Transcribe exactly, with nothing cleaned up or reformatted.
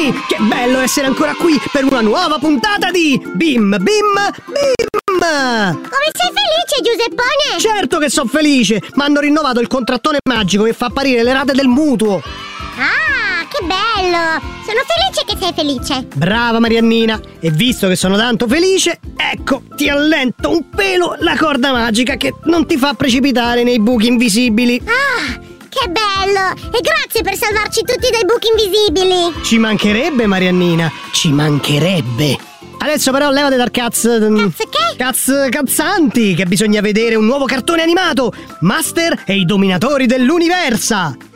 Eccomi! Che bello essere ancora qui per una nuova puntata di Bim Bim Bim! Come sei felice, Giuseppone? Certo che sono felice! Mi hanno rinnovato il contrattone magico che fa apparire le rate del mutuo! Ah, che bello! Sono felice che sei felice! Brava Mariannina! E visto che sono tanto felice, ecco, ti allento un pelo la corda magica che non ti fa precipitare nei buchi invisibili! Ah, che bello! E grazie per salvarci tutti dai buchi invisibili! Ci mancherebbe, Mariannina, ci mancherebbe! Adesso però levate dal cazzo... Cazzo che? Cazzo cazzanti, che bisogna vedere un nuovo cartone animato! Master e i dominatori dell'universa!